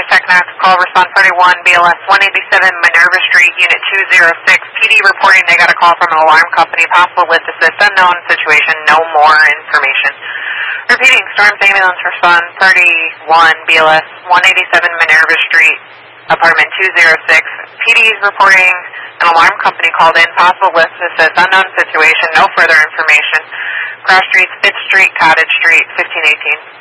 TechNet, call respond 31, BLS 187 Minerva Street, Unit 206. PD reporting they got a call from an alarm company, possible lift assist, unknown situation, no more information. Repeating, Storms ambulance respond 31, BLS 187 Minerva Street, apartment 206. PD is reporting an alarm company called in, possible lift assist, unknown situation, no further information. Cross Streets, Fifth Street, Cottage Street, 1518.